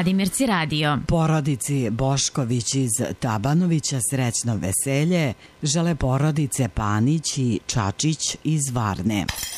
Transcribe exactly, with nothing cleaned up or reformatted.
Vladimirci radio. Porodici Bošković iz Tabanovića srećno veselje žele porodice Panić i Čačić iz Varne.